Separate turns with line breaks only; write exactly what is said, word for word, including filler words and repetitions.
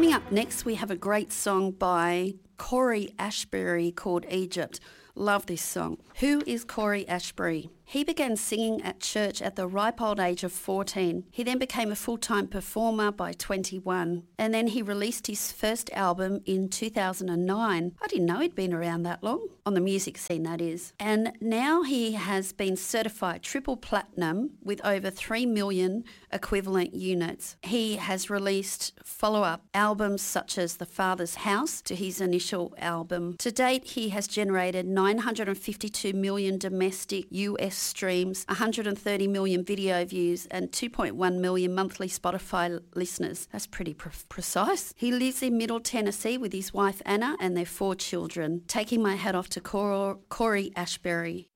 Coming up next, we have a great song by Corey Ashbury called Egypt. Love this song. Who is Corey Ashbury? He began singing at church at the ripe old age of fourteen. He then became a full-time performer by twenty-one. And then he released his first album in two thousand nine. I didn't know he'd been around that long, on the music scene that is. And now he has been certified triple platinum with over three million equivalent units. He has released follow-up albums such as The Father's House to his initial album. To date, he has generated nine hundred fifty-two million domestic U S streams, one hundred thirty million video views and two point one million monthly Spotify listeners. That's pretty pre- precise. He lives in Middle Tennessee with his wife Anna and their four children. Taking my hat off to Cor- Corey Ashbury.